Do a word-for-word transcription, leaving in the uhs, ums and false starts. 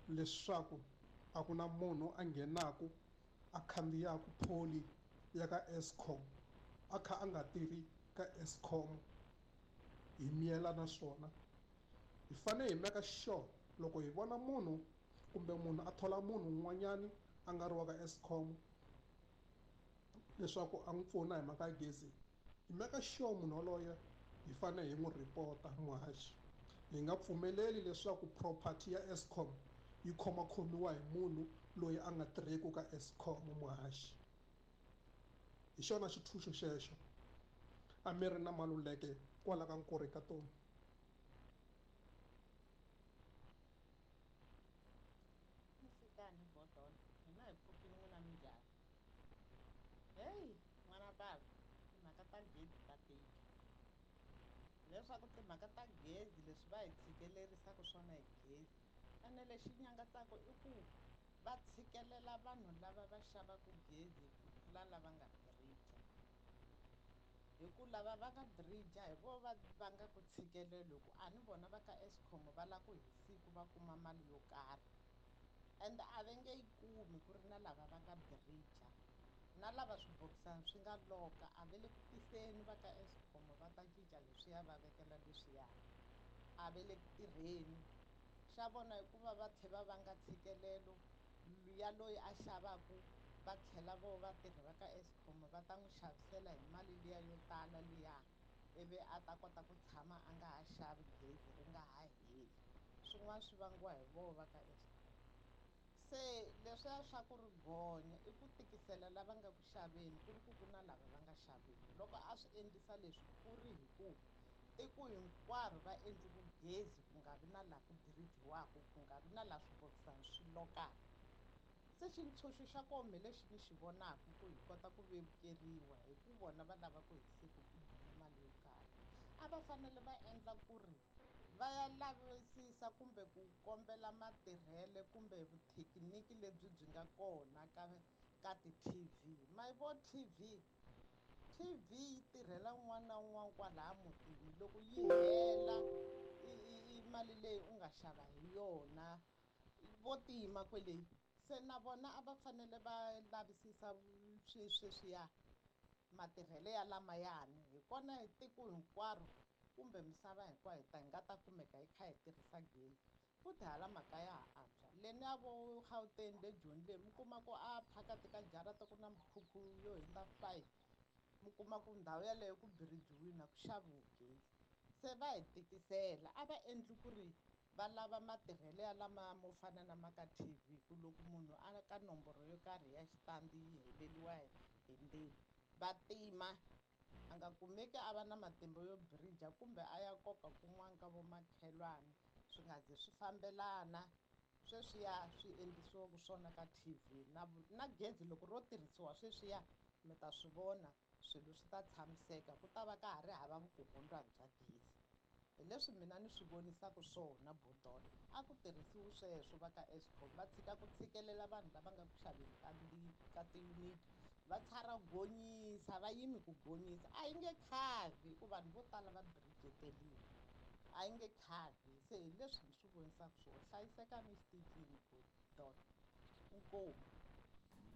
leswaku a ku na munhu a nghenaka a khandziyaka poli ya ka Eskom a kha a nga tirhi ka Eskom hi miyela na swona. Hi fanele hi maka sure loko hi vona munhu kumbe munhu a thola munhu un'wanyani a nga ri wa ka Eskom leswaku a n'wi pfuna hi mhaka ya gezi, hi maka sure munhu yoloye hi fanele hi n'wi rhipota muhaxi. Hi nga pfumeleli leswaku property ya Eskom yi khomakhomiwa hi munhu loyi a nga tirheki ka Eskom muhaxi. Hi xona xitshunxo xexo a mi ri na Maluleke kwala ka Nkorekatoni. Tani botolo hina hi pfukile n'wina minjhani. Heyi n'wana bava timhaka ta gezi ta tika leswaku timhaka ta gezi leswi va hi tshikelerisaka swona hi gezi, ene lexi nyangatsaka i ku va tshikelela vanhu lava va xavaka gezi ku tlula lava nga tirhiki. Hi ku lava va nga dirija hi vo va vangaku ntshikelelo hi ku a ni vona va ka Eskom va lava ku hi siku va kuma mali yo karhi, ende a va nge yi kumi ku ri na lava va nga dirija na lava swibokisana swi nga loka a va le ku tiseni va ka Eskom va ta cinca leswiya va vekela leswiya, a va le ku tirheni. Xa vona i ku va va tlhela va nga ntshikelelo ya loyi a xavaku va tlhela vo vatirhi va ka Eskom va ta n'wi xavisela hi mali liya yo tala liya, ivi a ta kota ku tshama a nga ha xavi gezi ri nga ha heli. Swin'wana swi vangiwa hi vona va ka Eskom. Se leswiya swa ku ri gonya i ku tikisela lava nga ku xaveni ku ri ku ku na lava va nga xaveki. Loko a swi endlisa leswi ku ri hi ku tiko hinkwaro va endli ku gezi ku nga vi na laha ku dirijiwaka, ku nga vi na laha swibokisana swi lokaka. Se xitshunxo xa kona hi lexi ni xi vonaka ku hi kota ku vevukeriwa hi ku vona va lava ku hi siku ku kuma mali yo karhi. A va fanele va endla ku ri va ya lavisisa kumbe ku kombela matirhelo kumbe vuthekiniki lebyi byi nga kona ka ka ti-T V. Ma yi vo T V T V yi tirhela un'wana na un'wana kwalaya mutini, loko yi hela i mali leyi u nga xava hi yona vo tima kwele. Se na vona a va fanele va lavisisa sweswiya matirhelo ya lamayani, hi kona hi tiko hinkwaro kumbe misava hinkwayo hi nga ta kumeka hi kha hi tirhisa gezi. Futhi hala makaya ha antswa le ni ya vo Gauteng le Joni le mi kuma ku a phakathi ka jarata ku na mikhukhu yo hundza five, mi kuma ku ndhawu yaleyo ku birijiwile a ku xaviwi gezi. Se va hi tikisela a va endli ku ri va lava matirhelo ya lama mo fana na ma ka T V, ku loko munhu a ka nomboro yo karhi ya xitandi yi heleriwa hi ndzilo va tima, a nga kumeki a va na matimba yo birija kumbe a ya koka kun'wana ka vomakhelwana swi nga ze swi fambelana. Sweswiya swi endlisiwaka swona ka T V na na gezi loko ro tirhisiwa sweswiya mi ta swi vona swilo swi ta tshamiseka, ku ta va ka ha ri hava vukungundzwani bya gezi. Hi leswi mina ni swi vonisaka swona bodolo, a ku tirhisiwi sweswo va ka Eskom va tshika ku tshikelela vanhu lava nga ku xaveni ka ka tiyuniti, va tshara gonyisa va yimi ku gonyisa a yi nge khavi hi ku vanhu vo tala va birijeteriwa, a yi nge khavi. Se hi leswi ni swi vonisaka swona, hlayisekani exitichini bodolo inkomu.